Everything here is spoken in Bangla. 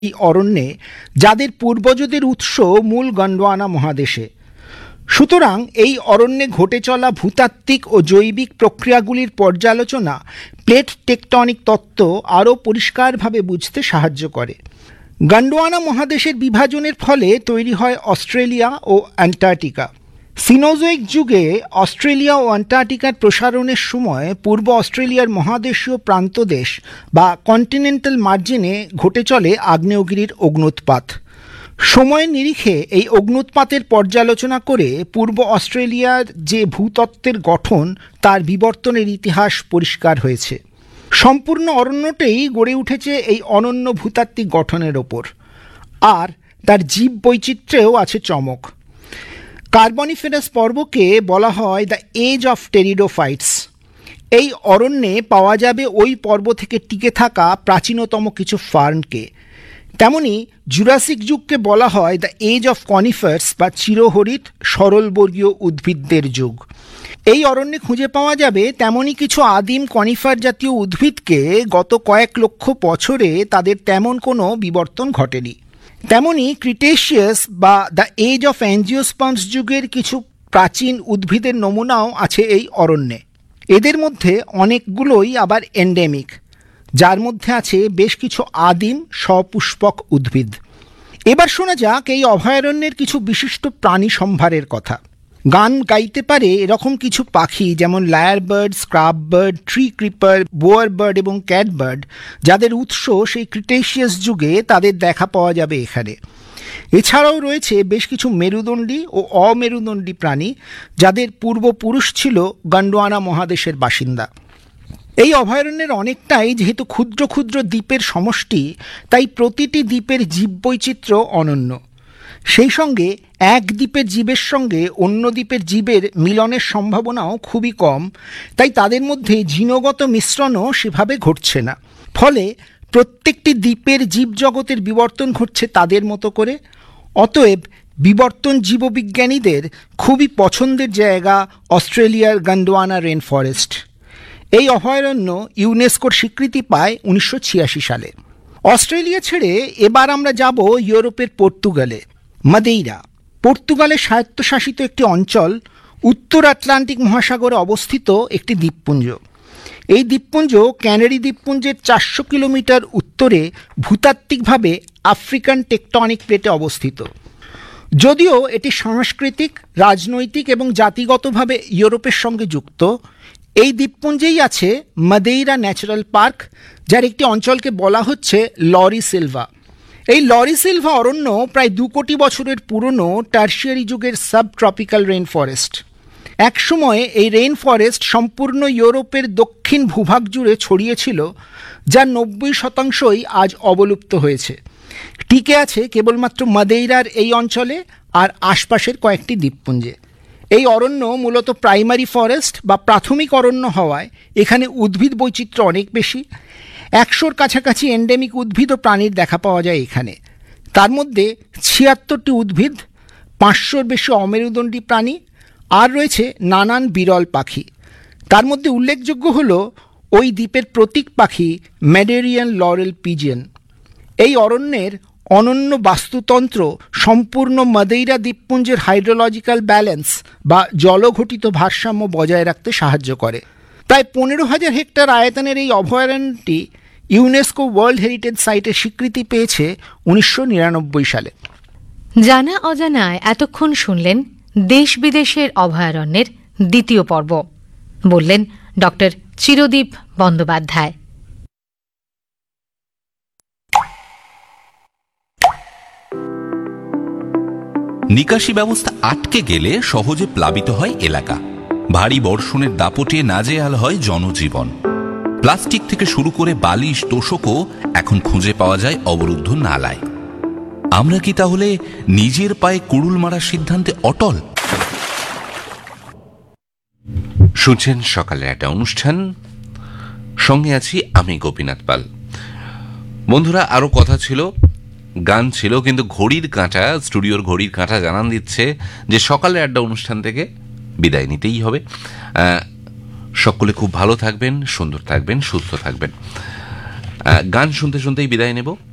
এই অরণ্যে, যাদের পূর্বজদের উৎস মূল গন্ডোয়ানা মহাদেশে। সুতরাং এই অরণ্যে ঘটে চলা ভূতাত্ত্বিক ও জৈবিক প্রক্রিয়াগুলির পর্যালোচনা প্লেট টেকটনিক তত্ত্ব আরও পরিষ্কারভাবে বুঝতে সাহায্য করে। গন্ডোয়ানা মহাদেশের বিভাজনের ফলে তৈরি হয় অস্ট্রেলিয়া ও অ্যান্টার্কটিকা। সিনোজোয়িক যুগে অস্ট্রেলিয়া ও অ্যান্টার্কটিকার প্রসারণের সময় পূর্ব অস্ট্রেলিয়ার মহাদেশীয় প্রান্তদেশ বা কন্টিনেন্টাল মার্জিনে ঘটে চলে আগ্নেয়গিরির অগ্ন্যুৎপাত। সময়ের নিরিখে এই অগ্ন্যুৎপাতের পর্যালোচনা করে পূর্ব অস্ট্রেলিয়ার যে ভূতত্ত্বের গঠন তার বিবর্তনের ইতিহাস পরিষ্কার হয়েছে। সম্পূর্ণ অরণ্যটাই গড়ে উঠেছে এই অনন্য ভূতাত্ত্বিক গঠনের ওপর, আর তার জীব বৈচিত্র্যেও আছে চমক। কার্বনিফেরাস পর্বকে বলা হয় দ্য এজ অফ টেরিডোফাইটস। এই অরণ্যে পাওয়া যাবে ওই পর্ব থেকে টিকে থাকা প্রাচীনতম কিছু ফার্নকে। তেমনি জুরাসিক যুগকে বলা হয় দ্য এজ অফ কনিফার্স বা চিরহরিৎ সরলবর্গীয় উদ্ভিদদের যুগ। এই অরণ্যে খুঁজে পাওয়া যাবে তেমনই কিছু আদিম কনিফার জাতীয় উদ্ভিদকে গত কয়েক লক্ষ বছরে তাদের তেমন কোনো বিবর্তন ঘটেনি। তেমনি ক্রিটেশিয়াস বা দ্য এজ অফ অ্যাঞ্জিওস্পার্মস যুগের কিছু প্রাচীন উদ্ভিদের নমুনাও আছে এই অরণ্যে। এদের মধ্যে অনেকগুলোই আবার এন্ডেমিক, যার মধ্যে আছে বেশ কিছু আদিম সপুষ্পক উদ্ভিদ। এবার শোনা যাক এই অভয়ারণ্যের কিছু বিশিষ্ট প্রাণী সম্ভারের কথা। গান গাইতে পারে এরকম কিছু পাখি যেমন liar bird, scrub bird, tree creeper, Boer bird এবং ক্যাট বার্ড, যাদের উৎস সেই ক্রিটেশিয়াস যুগে, তাদের দেখা পাওয়া যাবে এখানে। এছাড়াও রয়েছে বেশ কিছু মেরুদণ্ডী ও অমেরুদণ্ডী প্রাণী, যাদের পূর্বপুরুষ ছিল গন্ডোয়ানা মহাদেশের বাসিন্দা। এই অভয়ারণ্যের অনেকটাই যেহেতু ক্ষুদ্র ক্ষুদ্র দ্বীপের সমষ্টি, তাই প্রতিটি দ্বীপের জীববৈচিত্র্য অনন্য। সেই সঙ্গে এক দ্বীপের জীবের সঙ্গে অন্য দ্বীপের জীবের মিলনের সম্ভাবনাও খুবই কম, তাই তাদের মধ্যে জিনগত মিশ্রণও সেভাবে ঘটছে না। ফলে প্রত্যেকটি দ্বীপের জীবজগতের বিবর্তন ঘটছে তাদের মতো করে। অতএব বিবর্তন জীববিজ্ঞানীদের খুবই পছন্দের জায়গা অস্ট্রেলিয়ার গন্ডোয়ানা রেন ফরেস্ট। এই অভয়ারণ্য ইউনেস্কোর স্বীকৃতি পায় 1986 সালে। অস্ট্রেলিয়া ছেড়ে এবার আমরা যাব ইউরোপের পর্তুগালে। মাদেইরা পর্তুগালের স্বায়ত্তশাসিত একটি অঞ্চল, উত্তর আটলান্টিক মহাসাগরে অবস্থিত একটি দ্বীপপুঞ্জ। এই দ্বীপপুঞ্জ ক্যানারি দ্বীপপুঞ্জের 400 কিলোমিটার উত্তরে ভূতাত্ত্বিকভাবে আফ্রিকান টেকটনিক প্লেটে অবস্থিত। যদিও এটি সাংস্কৃতিক, রাজনৈতিক এবং জাতিগতভাবে ইউরোপের সঙ্গে যুক্ত, এই দ্বীপপুঞ্জেই আছে মাদেইরা ন্যাচারাল পার্ক, যার একটি অঞ্চলকে বলা হচ্ছে লরি সিলভা। এই লরি সিলভা অরণ্য প্রায় 2 কোটি বছরের পুরনো টার্সিয়ারি যুগের সাব ট্রপিক্যাল রেইন ফরেস্ট। একসময়ে এই রেইন ফরেস্ট সম্পূর্ণ ইউরোপের দক্ষিণ ভূভাগ জুড়ে ছড়িয়েছিল, যার 90% আজ অবলুপ্ত হয়েছে। টিকে আছে কেবলমাত্র মাদেইরার এই অঞ্চলে আর আশপাশের কয়েকটি দ্বীপপুঞ্জে। এই অরণ্য মূলত প্রাইমারি ফরেস্ট বা প্রাথমিক অরণ্য হওয়ায় এখানে উদ্ভিদ বৈচিত্র্য অনেক বেশি। 100-র কাছাকাছি এন্ডেমিক উদ্ভিদ ও প্রাণীর দেখা পাওয়া যায় এখানে। তার মধ্যে 76টি উদ্ভিদ, 500-র বেশি অমেরুদণ্ডী প্রাণী, আর রয়েছে নানান বিরল পাখি। তার মধ্যে উল্লেখযোগ্য হল ওই দ্বীপের প্রতীক পাখি ম্যাডেরিয়ান লরেল পিজিয়ন। এই অরণ্যের অনন্য বাস্তুতন্ত্র সম্পূর্ণ মাদেইরা দ্বীপপুঞ্জের হাইড্রোলজিক্যাল ব্যালেন্স বা জলঘটিত ভারসাম্য বজায় রাখতে সাহায্য করে। প্রায় 15,000 হেক্টর আয়তনের এই অভয়ারণ্যটি ইউনেস্কো ওয়ার্ল্ড হেরিটেজ সাইটের স্বীকৃতি পেয়েছে 1999 সালে। জানা অজানায় এতক্ষণ শুনলেন দেশ বিদেশের অভয়ারণ্যের দ্বিতীয় পর্ব। বললেন ডক্টর চিরদীপ বন্দ্যোপাধ্যায়। নিকাশি ব্যবস্থা আটকে গেলে সহজে প্লাবিত হয় এলাকা। ভারী বর্ষণের দাপটে নাজেহাল হয় জনজীবন। প্লাস্টিক থেকে শুরু করে বালিশ, তোশকও এখন খুঁজে পাওয়া যায় অবরুদ্ধ নালায়। আমরা কি তাহলে নিজের পায়ে কুড়ুল মারার সিদ্ধান্তে অটল? শুনছেন সকালের একটা অনুষ্ঠান, সঙ্গে আছি আমি গোপীনাথ পাল। বন্ধুরা, আরো কথা ছিল, গান ছিল, কিন্তু ঘড়ির কাঁটা, স্টুডিওর ঘড়ির কাঁটা জানান দিচ্ছে যে সকালের আড্ডা অনুষ্ঠান থেকে বিদায় নিতেই হবে। সকলে খুব ভালো থাকবেন, সুন্দর থাকবেন, সুস্থ থাকবেন। গান শুনতে শুনতেই বিদায় নেব।